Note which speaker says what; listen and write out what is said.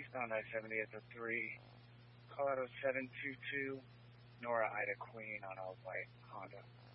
Speaker 1: eastbound I-70 at the 3. Colorado 722, Nora Ida Queen on a white Honda.